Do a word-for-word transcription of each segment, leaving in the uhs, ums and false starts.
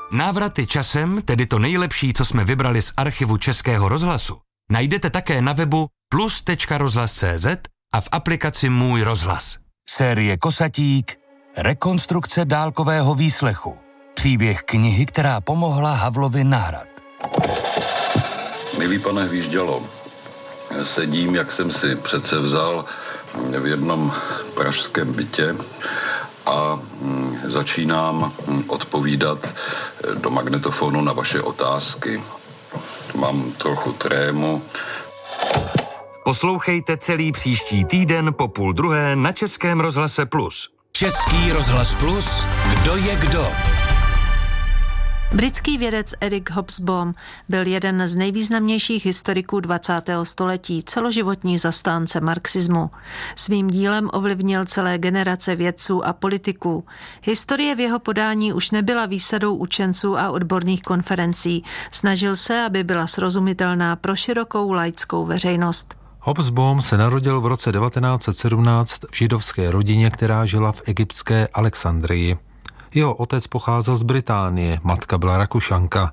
Návraty časem, tedy to nejlepší, co jsme vybrali z archivu Českého rozhlasu, najdete také na webu plus tečka rozhlas tečka cé zet a v aplikaci Můj rozhlas. Série Kosatík, rekonstrukce dálkového výslechu. Příběh knihy, která pomohla Havlovi na hrad. Milý pane Hvíždělo, sedím, jak jsem si přece vzal, v jednom pražském bytě a začínám odpovídat do magnetofonu na vaše otázky. Mám trochu trému. Poslouchejte celý příští týden po půl druhé na Českém rozhlase Plus. Český rozhlas Plus, kdo je kdo? Britský vědec Eric Hobsbawm byl jeden z nejvýznamnějších historiků dvacátého století, celoživotní zastánce marxismu. Svým dílem ovlivnil celé generace vědců a politiků. Historie v jeho podání už nebyla výsadou učenců a odborných konferencí. Snažil se, aby byla srozumitelná pro širokou laickou veřejnost. Hobsbawm se narodil v roce devatenáct set sedmnáct v židovské rodině, která žila v egyptské Alexandrii. Jeho otec pocházel z Británie, matka byla Rakušanka.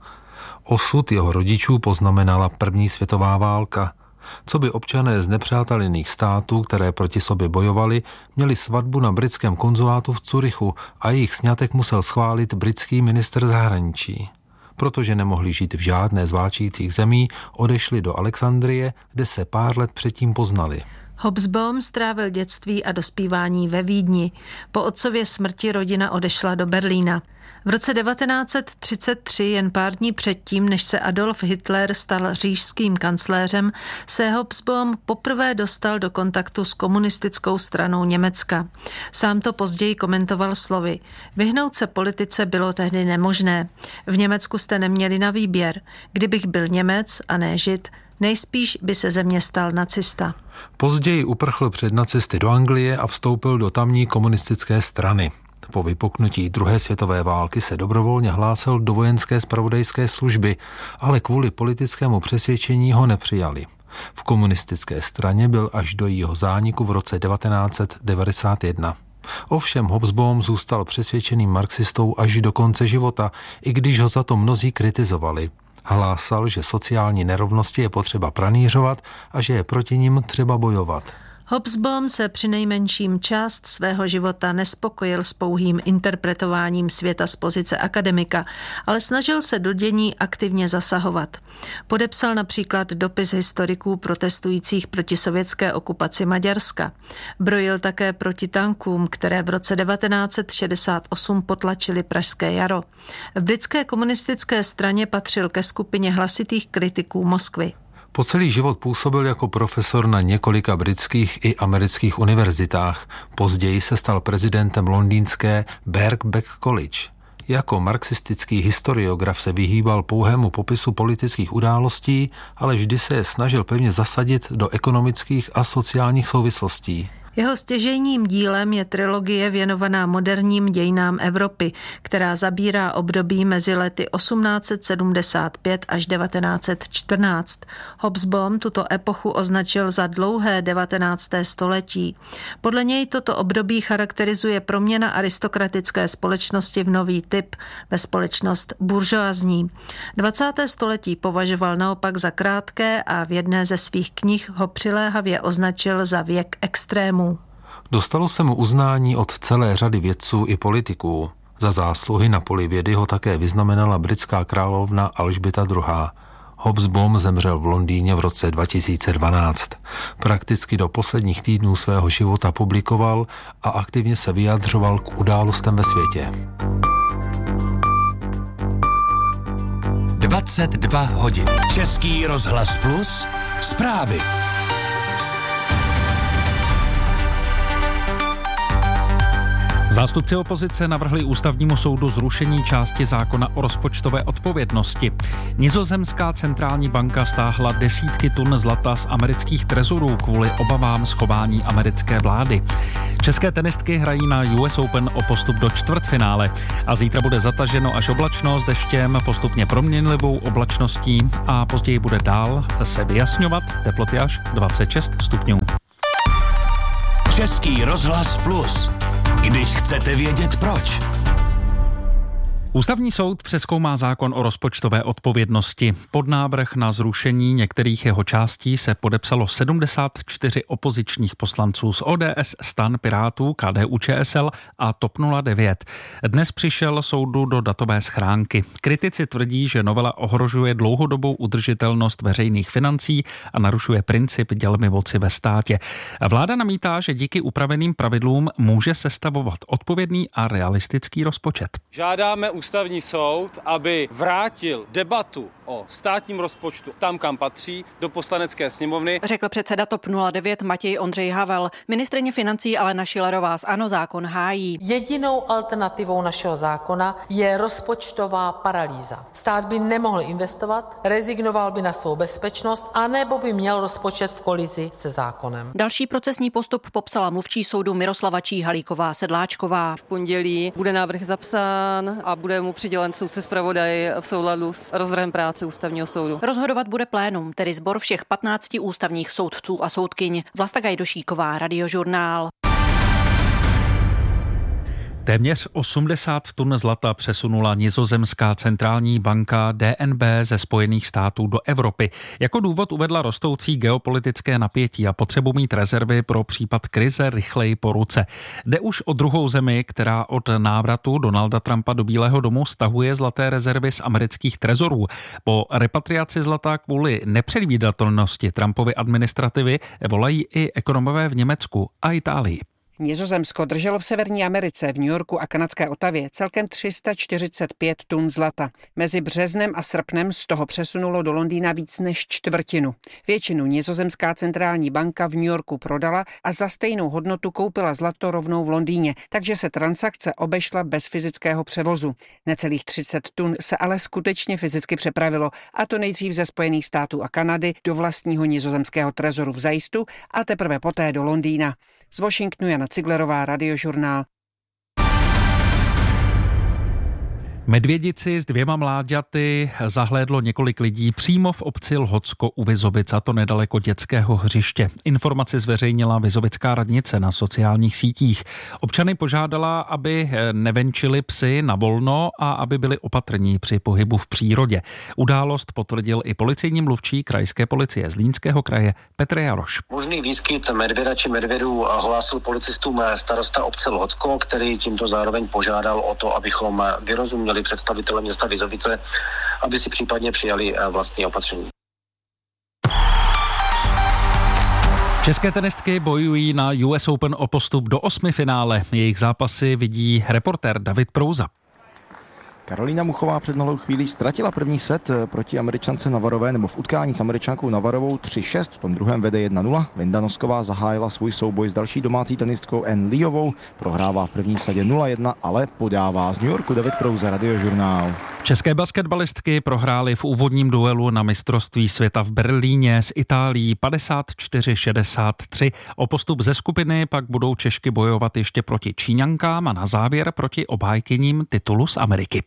Osud jeho rodičů poznamenala první světová válka. Co by občané z nepřátelených států, které proti sobě bojovali, měli svatbu na britském konzulátu v Curychu a jejich sňatek musel schválit britský ministr zahraničí. Protože nemohli žít v žádné z válčících zemí, odešli do Alexandrie, kde se pár let předtím poznali. Hobsbawm strávil dětství a dospívání ve Vídni. Po otcově smrti rodina odešla do Berlína. V roce devatenáct set třicet tři, jen pár dní předtím, než se Adolf Hitler stal říšským kancléřem, se Hobsbawm poprvé dostal do kontaktu s komunistickou stranou Německa. Sám to později komentoval slovy: vyhnout se politice bylo tehdy nemožné. V Německu jste neměli na výběr. Kdybych byl Němec a ne Žid, nejspíš by se ze mě stal nacista. Později uprchl před nacisty do Anglie a vstoupil do tamní komunistické strany. Po vypuknutí druhé světové války se dobrovolně hlásil do vojenské zpravodajské služby, ale kvůli politickému přesvědčení ho nepřijali. V komunistické straně byl až do jejího zániku v roce devatenáct set devadesát jedna. Ovšem Hobsbawm zůstal přesvědčeným marxistou až do konce života, i když ho za to mnozí kritizovali. Hlásal, že sociální nerovnosti je potřeba pranýřovat a že je proti nim třeba bojovat. Hobsbawm se přinejmenším část svého života nespokojil s pouhým interpretováním světa z pozice akademika, ale snažil se do dění aktivně zasahovat. Podepsal například dopis historiků protestujících proti sovětské okupaci Maďarska. Brojil také proti tankům, které v roce devatenáct set šedesát osm potlačili Pražské jaro. V britské komunistické straně patřil ke skupině hlasitých kritiků Moskvy. Po celý život působil jako profesor na několika britských i amerických univerzitách. Později se stal prezidentem londýnské Birkbeck College. Jako marxistický historiograf se vyhýbal pouhému popisu politických událostí, ale vždy se je snažil pevně zasadit do ekonomických a sociálních souvislostí. Jeho stěžejním dílem je trilogie věnovaná moderním dějinám Evropy, která zabírá období mezi lety osmnáct set sedmdesát pět až devatenáct set čtrnáct. Hobsbawm tuto epochu označil za dlouhé devatenácté století. Podle něj toto období charakterizuje proměna aristokratické společnosti v nový typ, ve společnost buržoazní. dvacáté století považoval naopak za krátké a v jedné ze svých knih ho přiléhavě označil za věk extrémů. Dostalo se mu uznání od celé řady vědců i politiků. Za zásluhy na poli vědy ho také vyznamenala britská královna Alžběta druhá. Hobsbawm zemřel v Londýně v roce dva tisíce dvanáct. Prakticky do posledních týdnů svého života publikoval a aktivně se vyjadřoval k událostem ve světě. dvacet dva hodin. Český rozhlas Plus. Zprávy. Zástupci opozice navrhli ústavnímu soudu zrušení části zákona o rozpočtové odpovědnosti. Nizozemská centrální banka stáhla desítky tun zlata z amerických trezorů kvůli obavám schování americké vlády. České tenistky hrají na U S Open o postup do čtvrtfinále a zítra bude zataženo až oblačno s deštěm, postupně proměnlivou oblačností a později bude dál se vyjasňovat, teploty až dvacet šest stupňů. Český rozhlas Plus. Když chcete vědět proč. Ústavní soud přezkoumá zákon o rozpočtové odpovědnosti. Pod návrh na zrušení některých jeho částí se podepsalo sedmdesát čtyři opozičních poslanců z O D S, STAN, Pirátů, K D U Č S L a TOP nula devět. Dnes přišel soudu do datové schránky. Kritici tvrdí, že novela ohrožuje dlouhodobou udržitelnost veřejných financí a narušuje princip dělby moci ve státě. Vláda namítá, že díky upraveným pravidlům může sestavovat odpovědný a realistický rozpočet. Žádáme Ústavní soud, aby vrátil debatu o státním rozpočtu tam, kam patří, do Poslanecké sněmovny. Řekl předseda TOP nula devět Matěj Ondřej Havel. Ministryně financí Alena Schillerová z ANO zákon hájí. Jedinou alternativou našeho zákona je rozpočtová paralýza. Stát by nemohl investovat, rezignoval by na svou bezpečnost, anebo by měl rozpočet v kolizi se zákonem. Další procesní postup popsala mluvčí soudu Miroslava Číhalíková Sedláčková. V pondělí bude návrh zapsán a bude mu přidělen soudce zpravodaj v souladu s rozvrhem práce Ústavního soudu. Rozhodovat bude plénum, tedy sbor všech patnácti ústavních soudců a soudkyň. Vlasta Gajdošíková, Radiožurnál. Téměř osmdesát tun zlata přesunula nizozemská centrální banka D N B ze Spojených států do Evropy. Jako důvod uvedla rostoucí geopolitické napětí a potřebu mít rezervy pro případ krize rychleji po ruce. Jde už o druhou zemi, která od návratu Donalda Trumpa do Bílého domu stahuje zlaté rezervy z amerických trezorů. Po repatriaci zlata kvůli nepředvídatelnosti Trumpovy administrativy volají i ekonomové v Německu a Itálii. Nizozemsko drželo v Severní Americe, v New Yorku a kanadské Otavě celkem tři sta čtyřicet pět tun zlata. Mezi březnem a srpnem z toho přesunulo do Londýna víc než čtvrtinu. Většinu nizozemská centrální banka v New Yorku prodala a za stejnou hodnotu koupila zlato rovnou v Londýně, takže se transakce obešla bez fyzického převozu. Necelých třicet tun se ale skutečně fyzicky přepravilo, a to nejdřív ze Spojených států a Kanady do vlastního nizozemského trezoru v Zajstu a teprve poté do Londýna. Z Washingtonu Jana Ciglerová, Radiožurnál. Medvědici s dvěma mláďaty zahlédlo několik lidí přímo v obci Lhotsko u Vizovic, a to nedaleko dětského hřiště. Informaci zveřejnila vizovická radnice na sociálních sítích. Občany požádala, aby nevenčili psy na volno a aby byli opatrní při pohybu v přírodě. Událost potvrdil i policejní mluvčí krajské policie Zlínského kraje Petr Jaroš. Možný výskyt medvěda či medvědů hlásil policistům starosta obce Lhotsko, který tímto zároveň požádal o to, abychom vyrozuměli představitele města Vizovice, aby si případně přijali vlastní opatření. České tenistky bojují na U S Open o postup do osmi finále. Jejich zápasy vidí reportér David Prouza. Karolína Muchová před malou chvílí ztratila první set proti Američance Navarové, nebo v utkání s Američankou Navarovou tři šest, v tom druhém vede jedna nula. Linda Nosková zahájila svůj souboj s další domácí tenistkou Ann Leovou, prohrává v první sadě nula jedna, ale podává. Z New Yorku David Prouza, Radiožurnál. České basketbalistky prohrály v úvodním duelu na mistrovství světa v Berlíně s Itálií padesát čtyři šedesát tři. O postup ze skupiny pak budou Češky bojovat ještě proti Číňankám a na závěr proti obhájkyním titulu z Ameriky.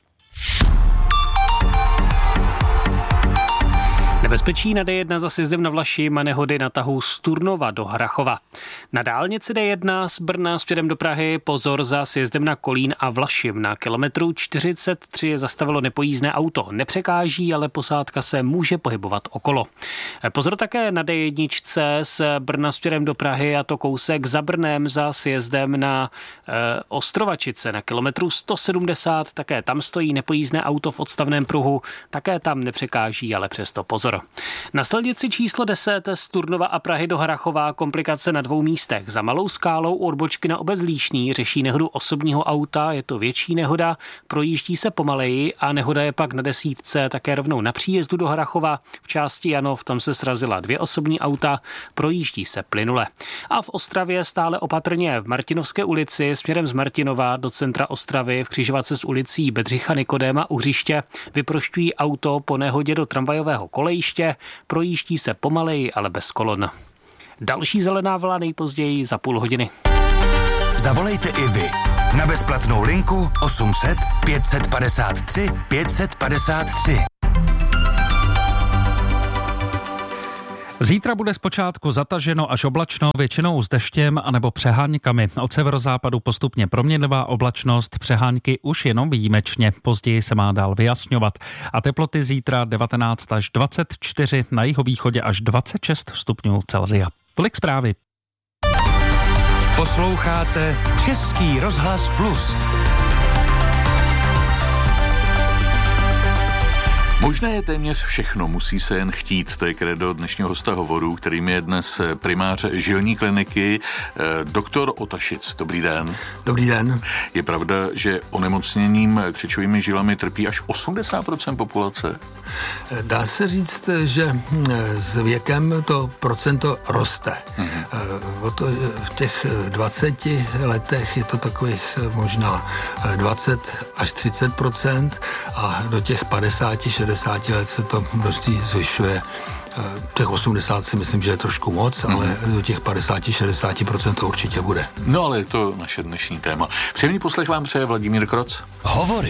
Nebezpečí na D jedna za sjezdem na Vlašim a nehody na tahu z Turnova do Hrachova. Na dálnici D jedna z Brna směrem do Prahy pozor za sjezdem na Kolín a Vlašim. Na kilometru čtyřicet tři je zastavilo nepojízdné auto. Nepřekáží, ale posádka se může pohybovat okolo. Pozor také na D jedna z Brna směrem do Prahy, a to kousek za Brnem za sjezdem na e, Ostrovačice. Na kilometru sto sedmdesát také tam stojí nepojízdné auto v odstavném pruhu. Také tam nepřekáží, ale přesto pozor. Na silnici číslo deset z Turnova a Prahy do Hrachova komplikace na dvou místech. Za Malou Skálou u odbočky na Obec Líšný řeší nehodu osobního auta, je to větší nehoda, projíždí se pomaleji a nehoda je pak na desítce také rovnou na příjezdu do Hrachova. V části Janov tam se srazila dvě osobní auta, projíždí se plynule. A v Ostravě stále opatrně v Martinovské ulici směrem z Martinova do centra Ostravy v křižovatce s ulicí Bedřicha Nikodéma u hřiště vyprošťují auto po nehodě do tramvajového kolejiště, projíždí se pomaleji, ale bez kolon. Další zelená vlna nejpozději za půl hodiny. Zavolejte i vy na bezplatnou linku osm set pět padesát tři pět padesát tři. Zítra bude zpočátku zataženo až oblačno, většinou s deštěm anebo přeháňkami. Od severozápadu postupně proměnlivá oblačnost, přeháňky už jenom výjimečně. Později se má dál vyjasňovat. A teploty zítra devatenáct až dvacet čtyři, na jihovýchodě až dvacet šest stupňů Celsia. Tolik zprávy. Posloucháte Český rozhlas Plus. Možné je téměř všechno, musí se jen chtít. To je kredo dnešního hosta hovoru, kterým je dnes primář žilní kliniky, doktor Otašic. Dobrý den. Dobrý den. Je pravda, že onemocněním křečovými žilami trpí až osmdesát procent populace? Dá se říct, že s věkem to procento roste. Mm-hmm. V těch dvaceti letech je to takových možná dvacet až třicet procent a do těch padesáti šedesáti let se to množství zvyšuje. Těch osmdesát si myslím, že je trošku moc, mm. ale do těch padesát až šedesát procent to určitě bude. No ale je to naše dnešní téma. Příjemný poslech vám přeje Vladimír Kroc. Hovory.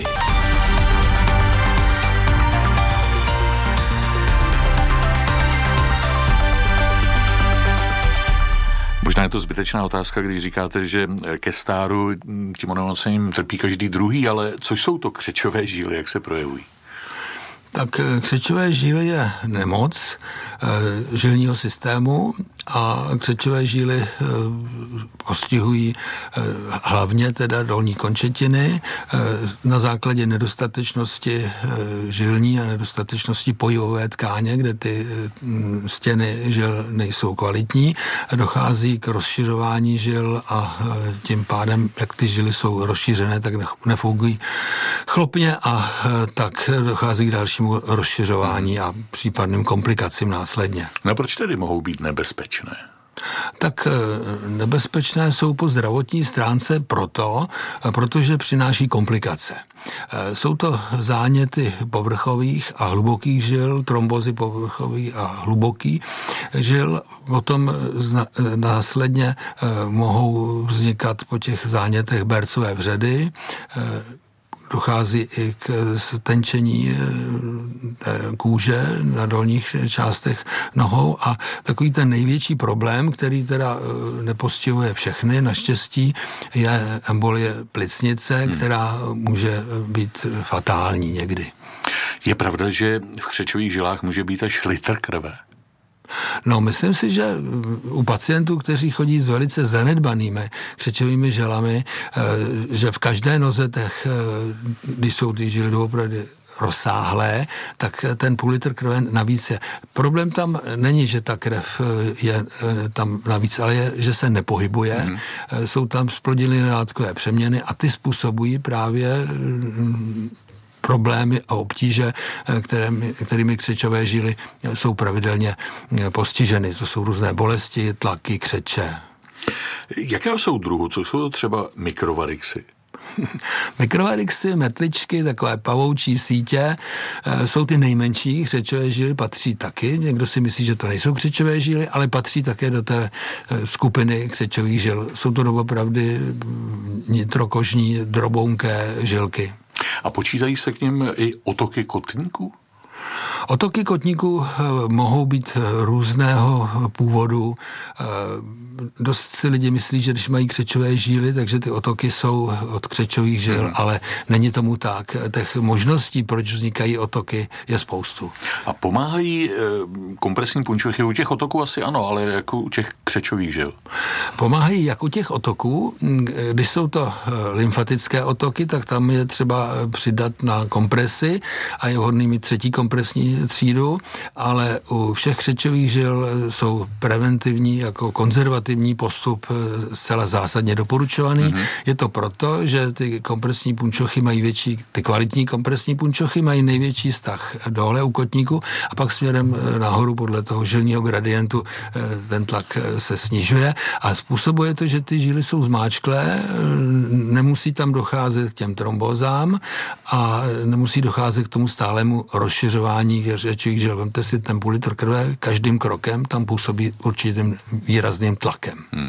Možná je to zbytečná otázka, když říkáte, že ke stáru tím onemocněním trpí každý druhý, ale co jsou to křečové žíly, jak se projevují? Tak křečové žíly je nemoc e, žilního systému a křečové žíly e, postihují e, hlavně teda dolní končetiny e, na základě nedostatečnosti e, žilní a nedostatečnosti pojivové tkáně, kde ty e, stěny žil nejsou kvalitní. Dochází k rozšiřování žil a e, tím pádem, jak ty žily jsou rozšířené, tak nefungují chlopně a e, tak dochází k dalšímu rozšiřování a případným komplikacím následně. No proč tedy mohou být nebezpečné? Tak nebezpečné jsou po zdravotní stránce proto, protože přináší komplikace. Jsou to záněty povrchových a hlubokých žil, trombozy povrchových a hlubokých žil. Potom následně mohou vznikat po těch zánětech bercové vředy, dochází i k stenčení kůže na dolních částech nohou a takový ten největší problém, který teda nepostihuje všechny, naštěstí, je embolie plicnice, hmm. která může být fatální někdy. Je pravda, že v křečových žilách může být až litr krve? No, myslím si, že u pacientů, kteří chodí s velice zanedbanými křečovými žilami, že v každé noze těch, když jsou ty žily opravdu rozsáhlé, tak ten půl litr krve navíc je. Problém tam není, že ta krev je tam navíc, ale je, že se nepohybuje. Mm. Jsou tam zplodiliny látkové přeměny a ty způsobují právě problémy a obtíže, kterými, kterými křečové žíly jsou pravidelně postiženy. To jsou různé bolesti, tlaky, křeče. Jakého jsou druhu? Co jsou to třeba mikrovarixy? Mikrovarixy, metličky, takové pavoučí sítě, jsou ty nejmenší křečové žíly, patří taky. Někdo si myslí, že to nejsou křečové žíly, ale patří také do té skupiny křečových žil. Jsou to doopravdy nitrokožní, drobounké žilky. A počítají se k nim i otoky kotníků? Otoky kotníků mohou být různého původu. Dost si lidi myslí, že když mají křečové žíly, takže ty otoky jsou od křečových žil, hmm. ale není tomu tak. Těch možností, proč vznikají otoky, je spoustu. A pomáhají kompresní punčochy u těch otoků asi ano, ale jako u těch křečových žil? Pomáhají jak u těch otoků. Když jsou to lymfatické otoky, tak tam je třeba přidat na kompresi a je vhodný mít třetí kompresní třídu, ale u všech křečových žil jsou preventivní jako konzervativní postup zcela zásadně doporučovaný. Mm-hmm. Je to proto, že ty kompresní punčochy mají větší, ty kvalitní kompresní punčochy mají největší vztah dole u kotníku a pak směrem nahoru podle toho žilního gradientu ten tlak se snižuje a způsobuje to, že ty žíly jsou zmáčklé, nemusí tam docházet k těm trombózám a nemusí docházet k tomu stálému rozšiřování křečových žil. Vemte si ten půl litr krve, každým krokem tam působí určitým výrazným tlakem. Hmm.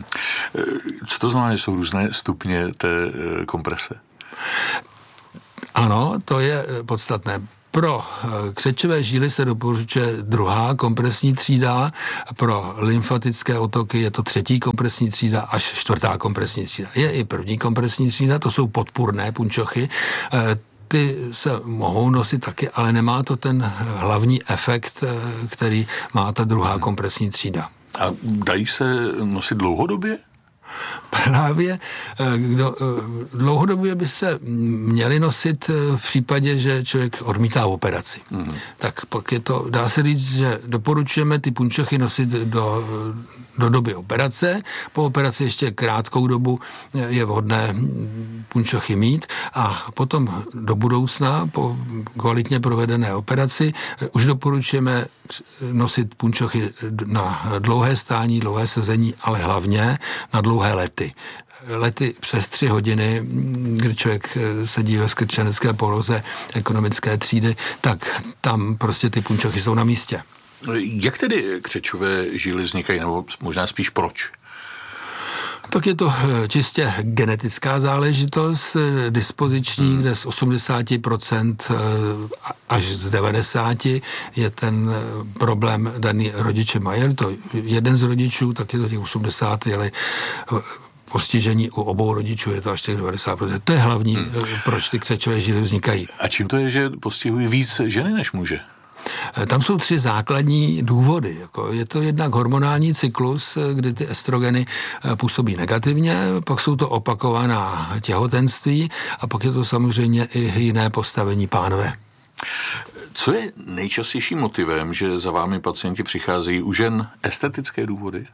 Co to znamená, že jsou různé stupně té komprese? Ano, to je podstatné. Pro křečové žíly se doporučuje druhá kompresní třída, pro lymfatické otoky je to třetí kompresní třída až čtvrtá kompresní třída. Je i první kompresní třída, to jsou podpůrné punčochy. Ty se mohou nosit taky, ale nemá to ten hlavní efekt, který má ta druhá kompresní třída. A dají se nosit dlouhodobě? Právě kdo, dlouhodobě by se měli nosit v případě, že člověk odmítá operaci. Mm. Tak pak je to, dá se říct, že doporučujeme ty punčochy nosit do, do doby operace. Po operaci ještě krátkou dobu je vhodné punčochy mít a potom do budoucna po kvalitně provedené operaci už doporučujeme nosit punčochy na dlouhé stání, dlouhé sezení, ale hlavně na dlouhé lety. Lety přes tři hodiny, kdy člověk sedí ve skrčenecké poloze ekonomické třídy, tak tam prostě ty punčochy jsou na místě. Jak tedy křečové žíly vznikají, nebo možná spíš proč? Tak je to čistě genetická záležitost, dispoziční, hmm. kde z osmdesát procent až z devadesát procent je ten problém daný rodiče mají. To jeden z rodičů, tak je to těch osmdesát, ale postižení u obou rodičů je to až těch devadesát procent. To je hlavní, hmm. proč ty křečové žíly vznikají. A čím to je, že postihují víc ženy než muže? Tam jsou tři základní důvody. Je to jednak hormonální cyklus, kdy ty estrogeny působí negativně, pak jsou to opakovaná těhotenství a pak je to samozřejmě i jiné postavení pánve. Co je nejčastějším motivem, že za vámi pacienti přicházejí? U žen estetické důvody?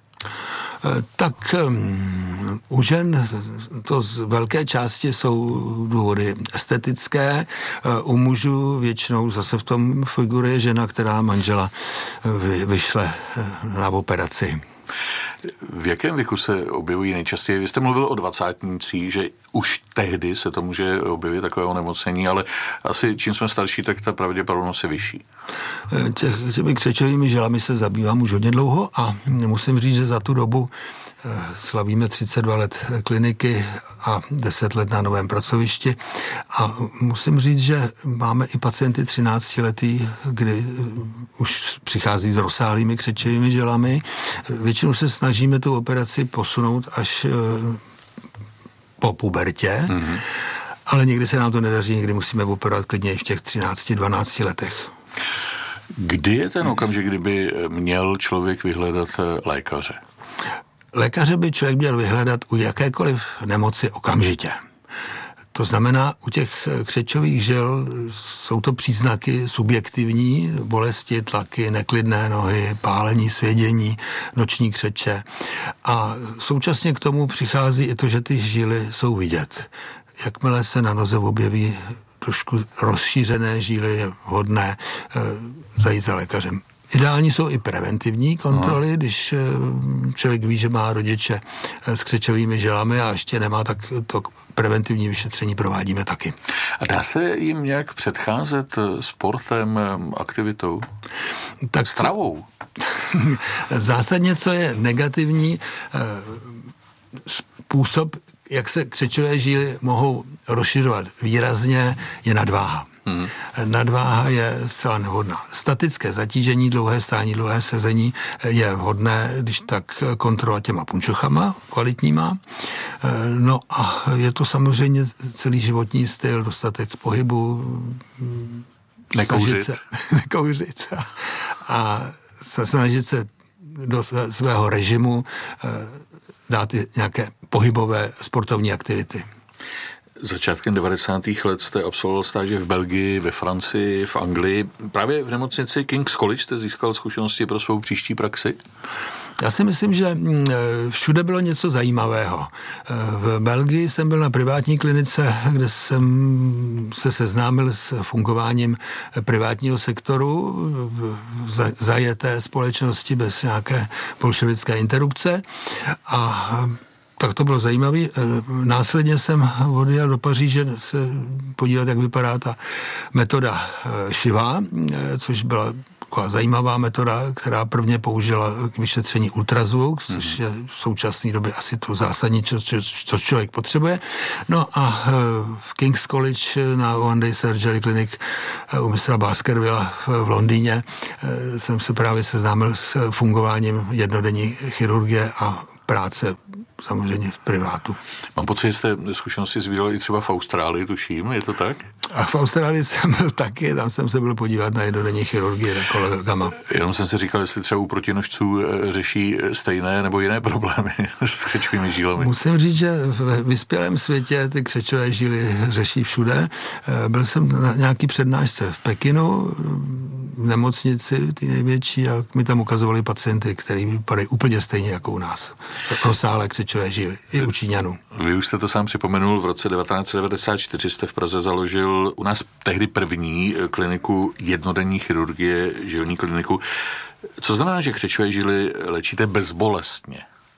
Tak um, u žen to z velké části jsou důvody estetické, u mužů většinou zase v tom figuruje žena, která manžela vy, vyšle na operaci. V jakém věku se objevují nejčastěji? Vy jste mluvil o dvacátnících, že už tehdy se to může objevit takové onemocnění, ale asi čím jsme starší, tak ta pravděpodobnost je vyšší. Těch, těmi křečovými žilami se zabývám už hodně dlouho a musím říct, že za tu dobu slavíme třicet dva let kliniky a deset let na novém pracovišti a musím říct, že máme i pacienty třináctiletý, kdy už přichází s rozsáhlými křečovými žilami. Většinou se snažíme tu operaci posunout až po pubertě, mm-hmm. ale někdy se nám to nedaří, někdy musíme operovat klidně i v těch třinácti dvanácti letech. Kdy je ten okamžik, kdyby měl člověk vyhledat lékaře? Lékaře by člověk měl vyhledat u jakékoliv nemoci okamžitě. To znamená, u těch křečových žil jsou to příznaky subjektivní, bolesti, tlaky, neklidné nohy, pálení, svědění, noční křeče. A současně k tomu přichází i to, že ty žíly jsou vidět. Jakmile se na noze objeví trošku rozšířené žíly, je vhodné e, zajít za lékařem. Ideální jsou i preventivní kontroly, no. Když člověk ví, že má rodiče s křečovými žilami a ještě nemá, tak to preventivní vyšetření provádíme taky. A dá se jim nějak předcházet sportem, aktivitou? Tak stravou? Zásadně, co je negativní způsob, jak se křečové žíly mohou rozšiřovat výrazně, je nadváha. Hmm. Nadváha je zcela nevhodná. Statické zatížení, dlouhé stání, dlouhé sezení je vhodné, když tak kontrolovat těma punčochama kvalitníma. No a je to samozřejmě celý životní styl, dostatek pohybu, nekouřit se, nekouřit a snažit se do svého režimu dát nějaké pohybové sportovní aktivity. Začátkem devadesátých let jste absolvoval stáže v Belgii, ve Francii, v Anglii. Právě v nemocnici King's College jste získal zkušenosti pro svou příští praxi? Já si myslím, že všude bylo něco zajímavého. V Belgii jsem byl na privátní klinice, kde jsem se seznámil s fungováním privátního sektoru v zajeté společnosti bez nějaké bolševické interrupce a tak to bylo zajímavé. Následně jsem odjel do Paříže se podívat, jak vypadá ta metoda Šiva, což byla taková zajímavá metoda, která prvně použila k vyšetření ultrazvuk, což je v současné době asi to zásadní, co, co, co člověk potřebuje. No a v King's College na One Day Surgery Clinic u mistra Baskervilla v Londýně jsem se právě seznámil s fungováním jednodenní chirurgie a práce samozřejmě v privátu. Mám pocit, že jste zkušenosti zvídali i třeba v Austrálii, tuším, je to tak? A v Austrálii jsem byl taky, tam jsem se byl podívat na jednodenní chirurgii na kolegama. Jenom jsem si říkal, jestli třeba u protinožců řeší stejné nebo jiné problémy s křečovými žílami. Musím říct, že v vyspělém světě ty křečové žíly řeší všude. Byl jsem na nějaký přednášce v Pekinu, v nemocnici, ty největší, a mi tam ukazovali pacienty, který vypadají úplně stejně jako u nás. Rozsáhlé křečové žíly, i u Číňanů. Vy už jste to sám připomenul, v roce devatenáct set devadesát čtyři jste v Praze založil u nás tehdy první kliniku jednodenní chirurgie, žilní kliniku. Co znamená, že křečové žíly léčíte bezbolestně?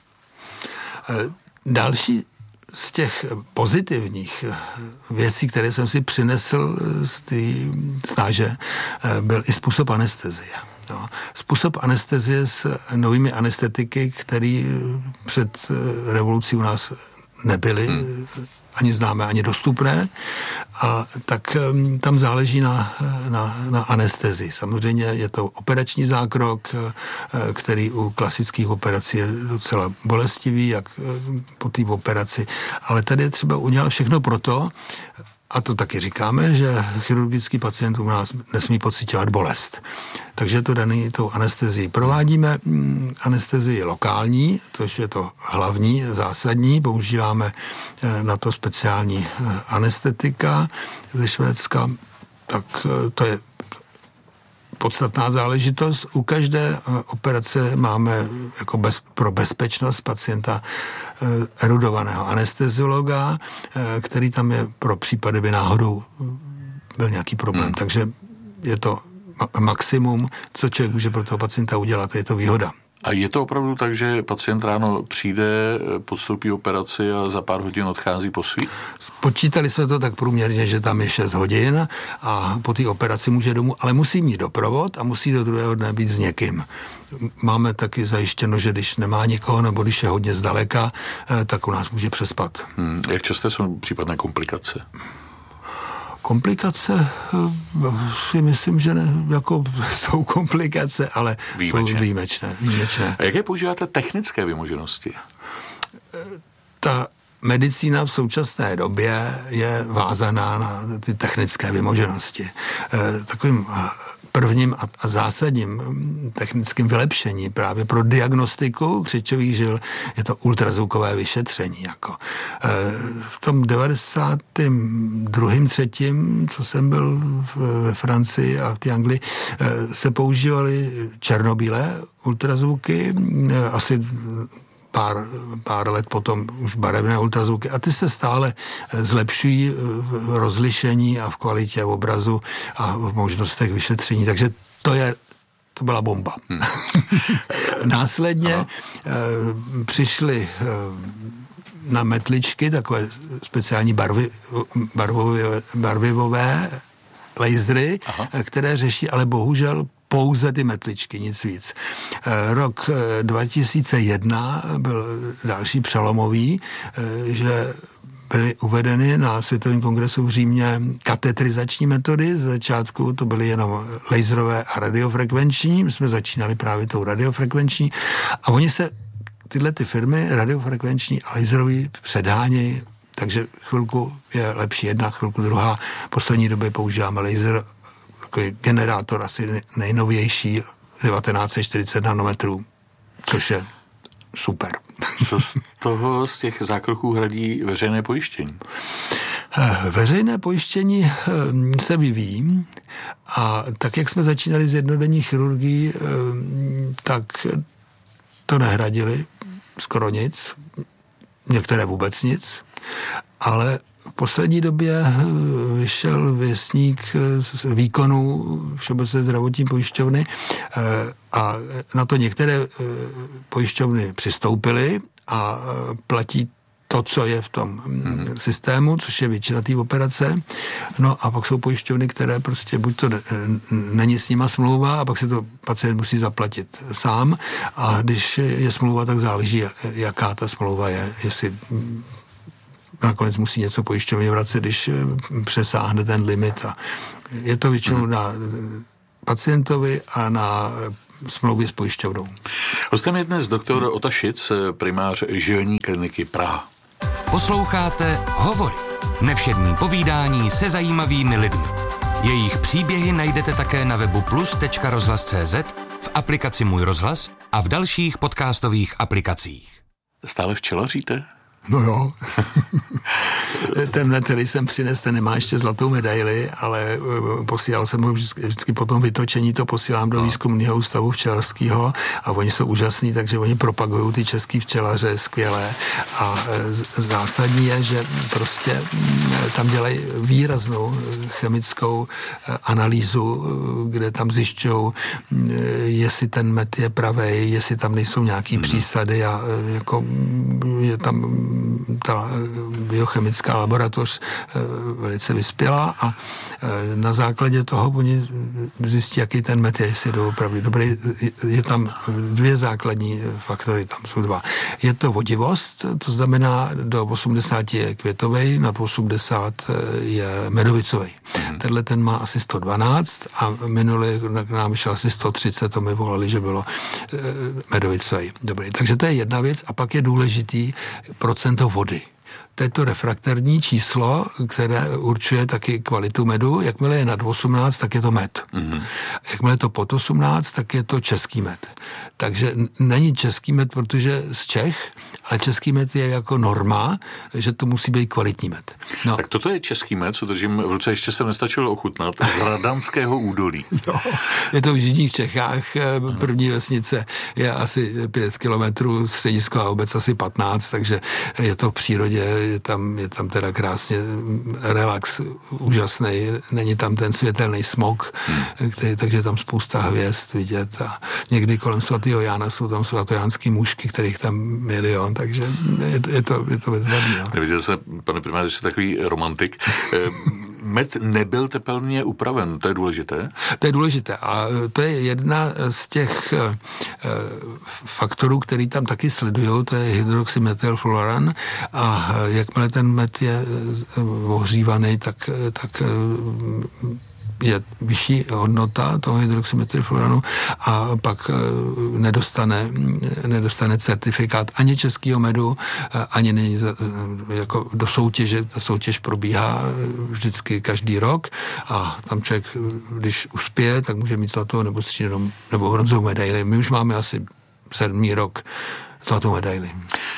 Další z těch pozitivních věcí, které jsem si přinesl z té stáže, byl i způsob anestezie. No. Způsob anestezie s novými anestetiky, které před revolucí u nás nebyly hmm. ani známé, ani dostupné, a tak tam záleží na, na, na anestezii. Samozřejmě je to operační zákrok, který u klasických operací je docela bolestivý, jak po té operaci, ale tady je třeba udělat všechno proto, a to taky říkáme, že chirurgický pacient u nás nesmí pociťovat bolest. Takže to daný tou anestezií. Provádíme anestezii lokální, to je to hlavní, zásadní. Používáme na to speciální anestetika ze Švédska. Tak to je podstatná záležitost. U každé operace máme jako bez, pro bezpečnost pacienta erudovaného anesteziologa, který tam je pro případy, by náhodou byl nějaký problém. Hmm. Takže je to maximum, co člověk může pro toho pacienta udělat, je to výhoda. A je to opravdu tak, že pacient ráno přijde, podstoupí operaci a za pár hodin odchází po svý? Počítali jsme to tak průměrně, že tam je šest hodin a po té operaci může domů, ale musí mít doprovod a musí do druhého dne být s někým. Máme taky zajištěno, že když nemá nikoho nebo když je hodně zdaleka, tak u nás může přespat. Hmm, jak časté jsou případné komplikace? Komplikace, si myslím, že ne, jako jsou komplikace, ale výjimečné. jsou výjimečné, výjimečné. A jaké používáte technické vymoženosti? Ta medicína v současné době je vázaná na ty technické vymoženosti. Takovým prvním a zásadním technickým vylepšení právě pro diagnostiku křečových žil je to ultrazvukové vyšetření. Jako. V tom devadesátém druhém třetím, co jsem byl ve Francii a v té Anglii, se používaly černobílé ultrazvuky, asi Pár, pár let potom už barevné ultrazvuky a ty se stále zlepšují v rozlišení a v kvalitě obrazu a v možnostech vyšetření, takže to je to byla bomba. Hmm. Následně Aha. přišly na metličky takové speciální barvy, barvové, barvivové lasery, Aha. které řeší ale bohužel pouze ty metličky, nic víc. Rok dva tisíce jedna byl další přelomový, že byly uvedeny na Světovém kongresu v Římě katetrizační metody. Z začátku to byly jenom laserové a radiofrekvenční. My jsme začínali právě tou radiofrekvenční a oni se, tyhle ty firmy radiofrekvenční a laserový předhánějí, takže chvilku je lepší jedna, chvilku druhá. V poslední době používáme laser, takový generátor asi nejnovější, devatenáct set čtyřicet nanometrů, což je super. Co z toho, z těch zákroků hradí veřejné pojištění? Veřejné pojištění se vyvíjí a tak, jak jsme začínali s jednodenní chirurgií, tak to nehradili skoro nic, některé vůbec nic, ale v poslední době vyšel věstník z výkonu Všeobecné zdravotní pojišťovny a na to některé pojišťovny přistoupily a platí to, co je v tom hmm. systému, což je většina té operace. No a pak jsou pojišťovny, které prostě buď to není s nima smlouva, a pak si to pacient musí zaplatit sám, a když je smlouva, tak záleží, jaká ta smlouva je, jestli nakonec musí něco pojišťovně vracet, když přesáhne ten limit. A je to většinou hmm. na pacientovi a na smlouvy s pojišťovnou. Hostem je dnes doktor Ota Šic, primář Žilní kliniky Praha. Posloucháte Hovory. Nevšední povídání se zajímavými lidmi. Jejich příběhy najdete také na webu plus tečka rozhlas tečka cé zet, v aplikaci Můj rozhlas a v dalších podcastových aplikacích. Stále včelaříte? No jo. Tenhle, který jsem přinesl, ten nemá ještě zlatou medaili, ale posílal jsem ho vždycky, vždycky po tom vytočení, to posílám do no. výzkumného ústavu včelařského, a oni jsou úžasní, takže oni propagují ty český včelaře skvěle, a zásadní je, že prostě tam dělají výraznou chemickou analýzu, kde tam zjišťují, jestli ten med je pravej, jestli tam nejsou nějaký hmm. přísady, a jako je tam ta biochemická laboratoř velice vyspělá, a na základě toho oni zjistí, jaký ten med je, jestli je opravdu dobrý. Je tam dvě základní faktory, tam jsou dva. Je to vodivost, to znamená do osmdesát je květovej, nad osmdesát je medovicovej. Hmm. Tenhle ten má asi sto dvanáct a minule k nám vyšel asi sto třicet, to mi volali, že bylo medovicovej. Dobrý, takže to je jedna věc, a pak je důležitý procento vody. To je to refraktorní číslo, které určuje taky kvalitu medu. Jakmile je nad osmnáct, tak je to med. Mm-hmm. Jakmile je to pod osmnáct, tak je to český med. Takže není český med, protože z Čech, ale český med je jako norma, že to musí být kvalitní med. No. Tak toto je český med, co držím v ruce, ještě jsem nestačil ochutnat, z Radanského údolí. Jo, je to v jižních Čechách, první vesnice je asi pět kilometrů, středisko a obec asi patnáct, takže je to v přírodě, je tam, je tam teda krásně relax, úžasný, není tam ten světelný smog, hmm. který, takže tam spousta hvězd vidět, a někdy kolem svatého Jána jsou tam svatojánský mužky, kterých tam milion, takže je to, je to, je to bezvadný. No. Neviděl jsem, pane primáře, že jste takový romantik. Med nebyl tepelně upraven, to je důležité? To je důležité, a to je jedna z těch uh, faktorů, který tam taky sledují, to je hydroxymetylfluoran, a jakmile ten med je ohřívaný, tak, tak je vyšší hodnota toho hydroxymetylfluoranu, a pak nedostane, nedostane certifikát ani českého medu, ani není za, jako do soutěže. Ta soutěž probíhá vždycky každý rok, a tam člověk, když uspěje, tak může mít zlatou nebo stříbrnou nebo bronzovou medaili. My už máme asi sedmý rok zlatou medaili.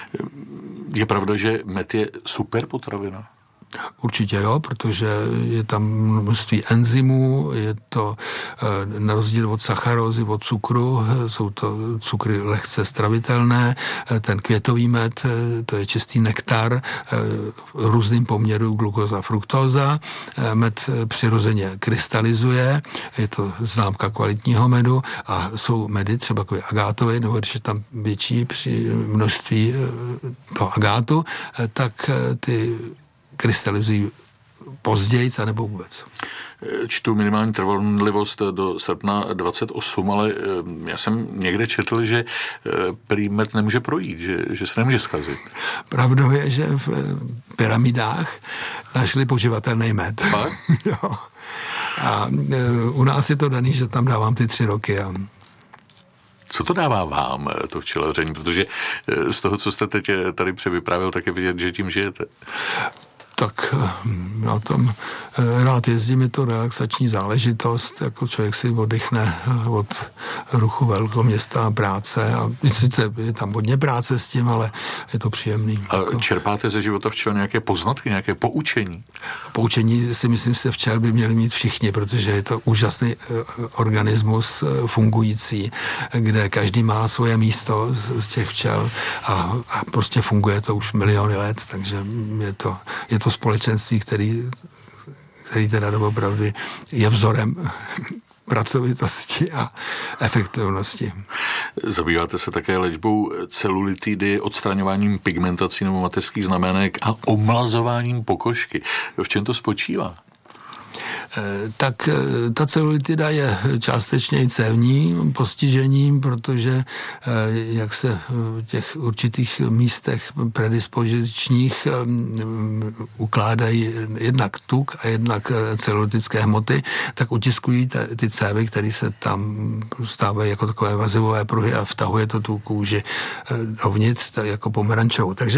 Je pravda, že med je super potravina? Určitě jo, protože je tam množství enzymů, je to na rozdíl od sacharózy, od cukru, jsou to cukry lehce stravitelné, ten květový med, to je čistý nektar, různým poměru glukóza, fruktóza, med přirozeně krystalizuje, je to známka kvalitního medu, a jsou medy třeba jako agátové, nebo když je tam větší při množství toho agátu, tak ty krystalizují později, anebo vůbec. Čtu minimální trvanlivost do srpna dvacet osm, ale já jsem někde četl, že prý med nemůže projít, že, že se nemůže zkazit. Pravdou je, že v pyramidách našli používatelný med. Jo. A u nás je to daný, že tam dávám ty tři roky. A co to dává vám, to včelaření? Protože z toho, co jste teď tady převyprávěl, tak je vidět, že tím žijete. Tak já tam rád jezdím, je to relaxační záležitost, jako člověk si oddychne od ruchu velkoměsta a práce, a sice je tam hodně práce s tím, ale je to příjemný. A jako čerpáte ze života včel nějaké poznatky, nějaké poučení? Poučení si myslím, že včel by měli mít všichni, protože je to úžasný organismus fungující, kde každý má svoje místo z těch včel, a, a prostě funguje to už miliony let, takže je to, je to společenství, který, který teda doopravdy je vzorem pracovitosti a efektivnosti. Zabýváte se také léčbou celulitidy, odstraňováním pigmentací nebo mateřských znamenek a omlazováním pokožky. V čem to spočívá? Tak ta celulitida je částečně i cévní postižením, protože jak se v těch určitých místech predispozičních ukládají jednak tuk a jednak celulitické hmoty, tak utiskují ty cévy, které se tam stávají jako takové vazivové pruhy a vtahuje to tu kůži dovnitř jako pomerančovou. Takže